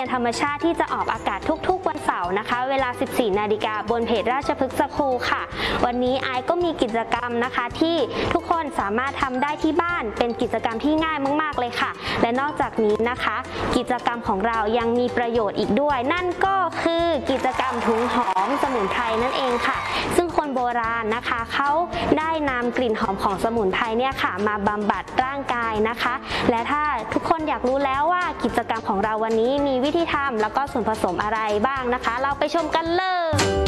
ธรรมชาติที่จะออกอากาศทุกๆวันเสาร์นะคะเวลา 14 นาฬิกาบนเพจราชพฤกษ์สคูลค่ะวันนี้ไอก็มีกิจกรรมนะคะที่ทุกคนสามารถทำได้ที่บ้านเป็นกิจกรรมที่ง่ายมากๆเลยค่ะและนอกจากนี้นะคะกิจกรรมของเรายังมีประโยชน์อีกด้วยนั่นก็คือกิจกรรมถุงหอมสมุนไพรนั่นเองค่ะซึ่งคนโบราณนะคะเขาได้นำกลิ่นหอมของสมุนไพรเนี่ยค่ะมาบำบัดร่างกายนะคะและถ้าทุกคนอยากรู้แล้วว่ากิจกรรมของเราวันนี้มีวิธีทำแล้วก็ส่วนผสมอะไรบ้างนะคะเราไปชมกันเลย